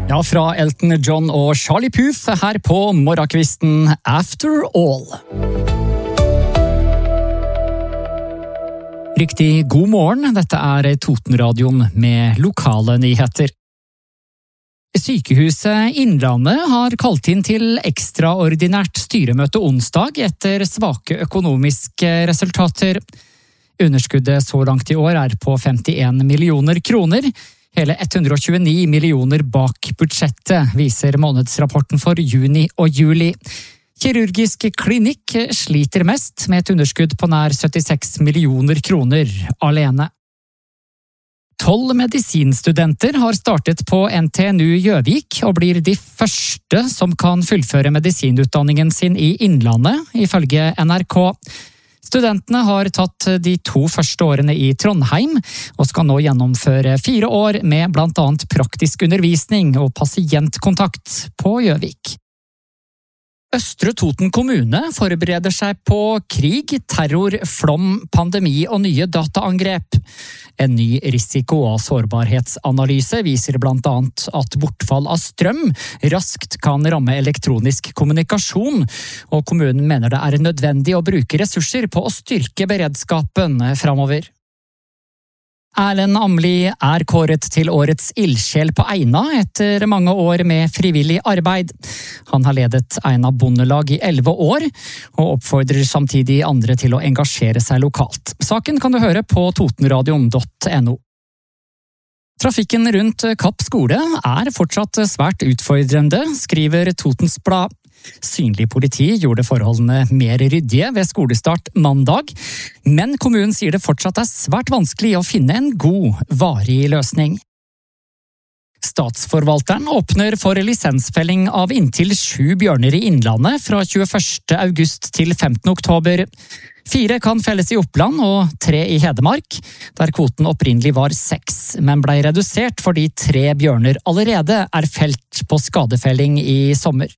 Ja, fra Elton John og Charlie Puth her på morgenkvisten After All. Riktig god morgen, dette Totenradioen med lokale nyheter. Sykehuset Innlandet har kalt inn til ekstraordinært styremøte onsdag etter svake økonomiske resultater. Underskuddet så langt i år på 51 millioner kroner. Hele 129 millioner bak budsjettet, viser månedsrapporten for juni og juli. Kirurgisk klinikk sliter mest med et underskudd på nær 76 millioner kroner alene. 12 medisinstudenter har startet på NTNU Gjøvik og blir de første som kan fullføre medisinutdanningen sin i Innlandet, ifølge NRK. Studentene har tatt de 2 første årene i Trondheim, og skal nå gjennomføre 4 år med blant annet praktisk undervisning og pasientkontakt på Gjøvik. Østre Toten kommune forbereder seg på krig, terror, flom, pandemi og nye dataangrep. En ny risiko- og sårbarhetsanalyse viser blant annet at bortfall av strøm raskt kan ramme elektronisk kommunikasjon, og kommunen mener det nødvendig å bruke ressurser på å styrke beredskapen fremover. Erlend Amli kåret til årets ildsjel på Eina etter mange år med frivillig arbeid. Han har ledet Eina bondelag i 11 år, og oppfordrer samtidig andre til å engasjere seg lokalt. Saken kan du høre på totenradion.no. Trafikken rundt Kapp skole fortsatt svært utfordrende, skriver Totens Blad. Synlig politi gjorde forholdene mer ryddige ved skolestart mandag, men kommunen sier det fortsatt svært vanskelig å finne en god, varig løsning. Statsforvalteren åpner for lisensfelling av inntil 7 bjørner i Innlandet fra 21. august til 15. oktober. 4 kan felles i Oppland og 3 i Hedmark, der kvoten opprinnelig var 6, men ble redusert fordi 3 bjørner allerede felt på skadefelling i sommer.